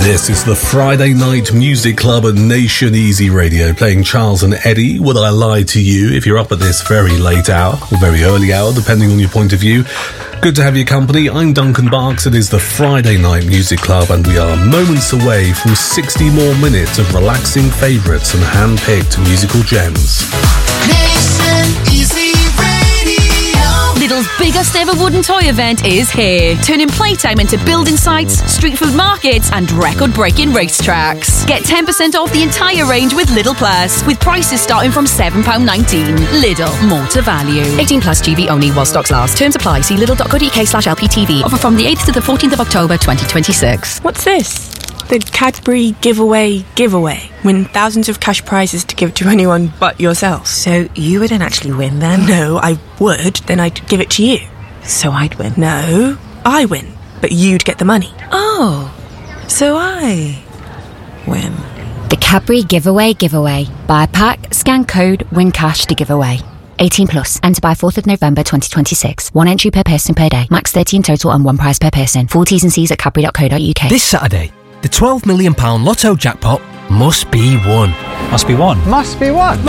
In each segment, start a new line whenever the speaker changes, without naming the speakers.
This is the Friday Night Music Club at Nation Easy Radio, playing Charles and Eddie, Would I Lie to You, if you're up at this very late hour, or very early hour, depending on your point of view. Good to have your company. I'm Duncan Barks. It is the Friday Night Music Club, and we are moments away from 60 more minutes of relaxing favourites and hand-picked musical gems.
Nation Easy
Lidl's biggest ever wooden toy event is here, turning playtime into building sites, street food markets and record-breaking racetracks. Get 10% off the entire range with Lidl Plus, with prices starting from £7.19. Lidl, more to value. 18 plus GB only while stocks last. Terms apply. See lidl.co.uk/LPTV. Offer from the 8th to the 14th of October 2026.
What's this? The Cadbury giveaway. Win thousands of cash prizes to give to anyone but yourself.
So you wouldn't actually win then?
No, I would. Then I'd give it to you.
So I'd win?
No, I win. But you'd get the money.
Oh, so I win.
The Cadbury giveaway. Buy a pack, scan code, win cash to give away. 18 plus. Enter by 4th of November 2026. One entry per person per day. Max 30 in total and one prize per person. Full T's and C's at cadbury.co.uk.
This Saturday, the £12 million Lotto jackpot must be won.
Must be won.
Must be won.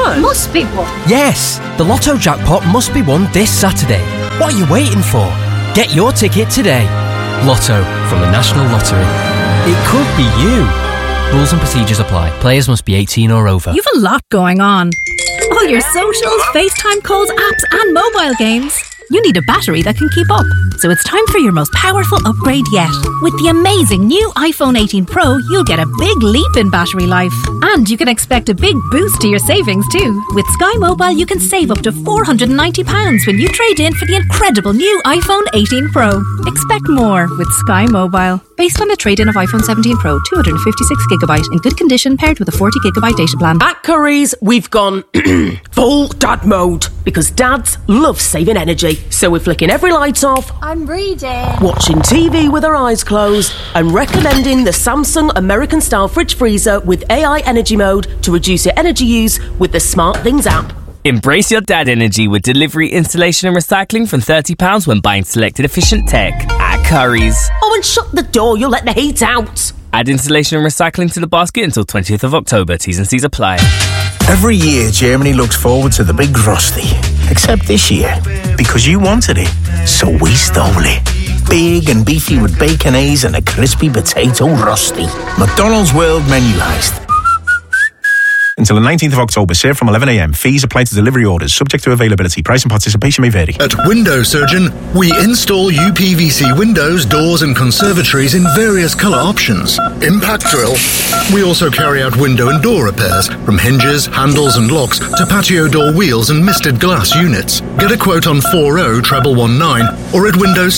Yes, the Lotto jackpot must be won this Saturday. What are you waiting for? Get your ticket today. Lotto from the National Lottery. It could be you. Rules and procedures apply. Players must be 18 or over.
You've a lot going on. All your socials, FaceTime calls, apps and mobile games. You need a battery that can keep up. So it's time for your most powerful upgrade yet. With the amazing new iPhone 18 Pro, you'll get a big leap in battery life. And you can expect a big boost to your savings too. With Sky Mobile, you can save up to £490 when you trade in for the incredible new iPhone 18 Pro. Expect more with Sky Mobile. Based on a trade-in of iPhone 17 Pro, 256GB in good condition, paired with a 40GB data plan.
At Currys, we've gone full dad mode because dads love saving energy. So we're flicking every light off.
I'm reading.
Watching TV with our eyes closed and recommending the Samsung American-style fridge freezer with AI energy mode to reduce your energy use with the Smart Things app.
Embrace your dad energy with delivery, installation and recycling from £30 when buying selected efficient tech at Currys.
Oh, and shut the door, you'll let the heat out.
Add installation and recycling to the basket until 20th of October. T's and C's apply.
Every year, Germany looks forward to the big Frosty. Except this year, because you wanted it, so we stole it. Big and beefy with baconaise and a crispy potato rosti. McDonald's World Menu Heist.
Until the 19th of October, served from 11 a.m. Fees apply to delivery orders, subject to availability. Price and participation may vary.
At Window Surgeon, we install UPVC windows, doors and conservatories in various colour options. Impact drill. We also carry out window and door repairs, from hinges, handles and locks to patio door wheels and misted glass units. Get a quote on 40-119 or at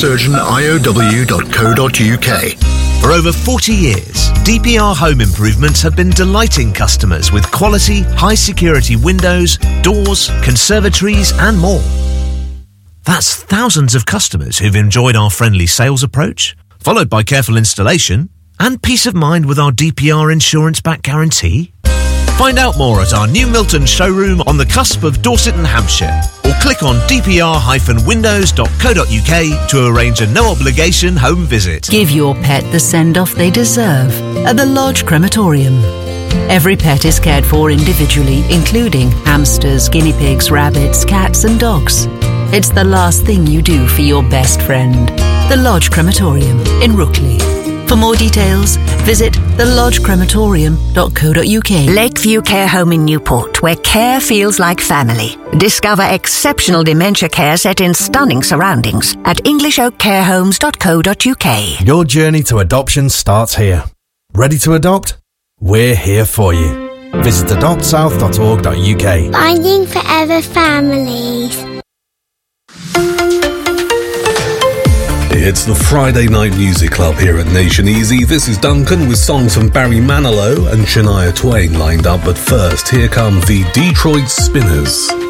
windowsurgeoniow.co.uk.
For over 40 years, DPR Home Improvements have been delighting customers with quality, high-security windows, doors, conservatories and more. That's thousands of customers who've enjoyed our friendly sales approach, followed by careful installation and peace of mind with our DPR insurance-backed guarantee. Find out more at our new Milton showroom on the cusp of Dorset and Hampshire, or click on dpr-windows.co.uk to arrange a no-obligation home visit.
Give your pet the send-off they deserve at the Lodge Crematorium. Every pet is cared for individually, including hamsters, guinea pigs, rabbits, cats and dogs. It's the last thing you do for your best friend. The Lodge Crematorium in Rookley. For more details, visit thelodgecrematorium.co.uk.
Lakeview Care Home in Newport, where care feels like family. Discover exceptional dementia care set in stunning surroundings at englishoakcarehomes.co.uk.
Your journey to adoption starts here. Ready to adopt? We're here for you. Visit adoptsouth.org.uk.
Finding Forever Families.
It's the Friday Night Music Club here at Nation Easy. This is Duncan with songs from Barry Manilow and Shania Twain lined up. But first, here come the Detroit Spinners.